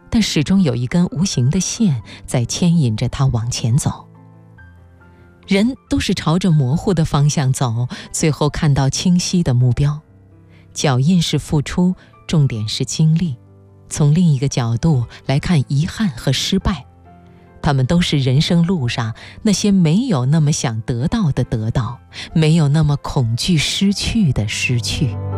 但始终有一根无形的线在牵引着他往前走。人都是朝着模糊的方向走，最后看到清晰的目标。脚印是付出，重点是经历。从另一个角度来看遗憾和失败，他们都是人生路上那些没有那么想得到的得到，没有那么恐惧失去的失去。